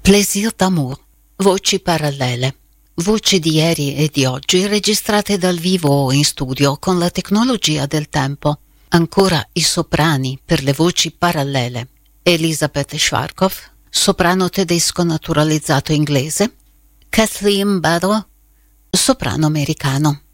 Plaisir d'amour, voci parallele. Voci di ieri e di oggi registrate dal vivo o in studio con la tecnologia del tempo. Ancora i soprani per le voci parallele. Elisabeth Schwarzkopf, soprano tedesco naturalizzato inglese. Kathleen Battle, soprano americano.